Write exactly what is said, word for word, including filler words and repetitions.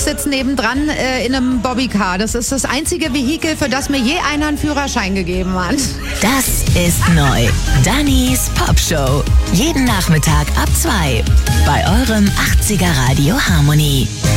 sitze nebendran äh, in einem Bobbycar. Das ist das einzige Vehikel, für das mir je einer einen Führerschein gegeben hat. Das ist neu. Dannys Popshow. Jeden Nachmittag ab zwei. Bei eurem achtziger Radio Harmony.